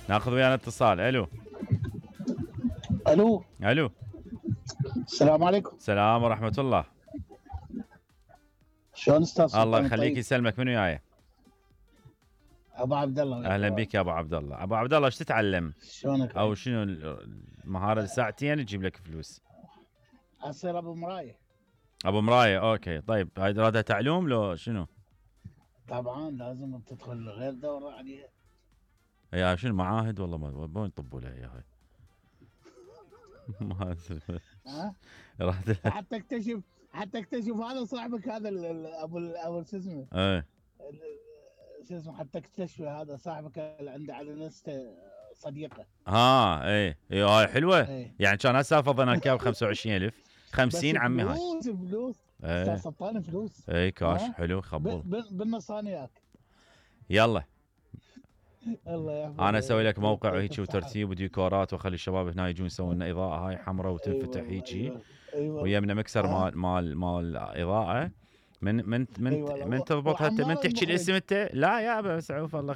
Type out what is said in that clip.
ناخذ ويانا اتصال. الو. الو. الو. السلام عليكم. السلام ورحمة الله. شلون استاذ سلطان؟ الله يخليك طيب. يسلمك. من وياي؟ ابو عبد الله. اهلا بك يا ابو عبد الله. ابو عبد الله ايش تتعلم؟ شلونك؟ او شنو المهارة ساعتين تجيب لك فلوس؟ اصير ابو مرايه. ابو مراية. اوكي طيب، هاي رادها تعلوم لو شنو؟ طبعا لازم تدخل غير دوره عليها. يا شنو معاهد والله ما وين يطبوا لها يا هاي. ما ها؟ راد. حتى اكتشف هذا صاحبك، هذا ابو شو اسمه؟ ايه شو اسمه؟ حتى اكتشف هذا صاحبك اللي عنده على الانستا صديقه. ايه هاي حلوة. ايه. يعني كان هسه فضلنا كاب 25,000 50 بس عمي هاي. فلوس ايه استاذ سلطان، فلوس. ايه كاش ها؟ حلو خبل. بالنصانيات. يلا الله يحفظك. انا اسوي لك موقع يعطيك هيك الصحة. وديكورات وترتيب واخلي الشباب هنا يجون يسوون لنا اضاءه هاي حمراء وتنفتح هيجي. ويمنا مكسر مال اضاءه. من أيوة. تضبطها من تحكي الاسم انت. لا يا ابا سعوف الله